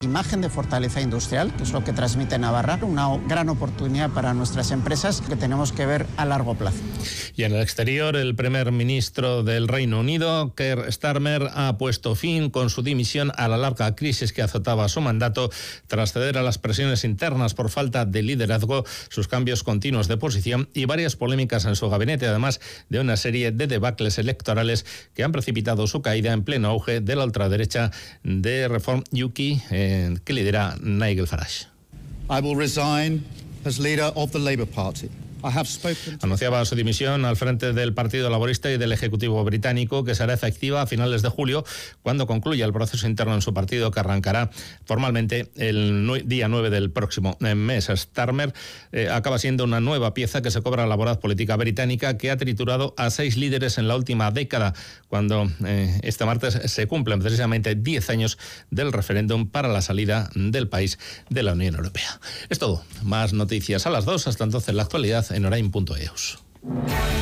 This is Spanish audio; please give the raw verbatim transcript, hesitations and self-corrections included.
Imagen de fortaleza industrial, que es lo que transmite Navarra, una gran oportunidad para nuestras empresas que tenemos que ver a largo plazo. Y en el exterior, el primer ministro del Reino Unido, Keir Starmer, ha puesto fin con su dimisión a la larga crisis que azotaba su mandato tras ceder a las presiones internas por falta de liderazgo, sus cambios continuos de posición y varias polémicas en su gabinete, además de una serie de debacles electorales que han precipitado su caída en pleno auge de la ultraderecha de Reform U K, eh, que lidera Nigel Farage. I will resign as leader of the Labour Party. Anunciaba su dimisión al frente del Partido Laborista y del Ejecutivo británico, que será efectiva a finales de julio, cuando concluya el proceso interno en su partido, que arrancará formalmente el día nueve del próximo mes. Starmer eh, acaba siendo una nueva pieza que se cobra la voraz política británica, que ha triturado a seis líderes en la última década, cuando eh, este martes se cumplen precisamente diez años del referéndum para la salida del país de la Unión Europea. Es todo. Más noticias a las dos. Hasta entonces, la actualidad en orain punto eus.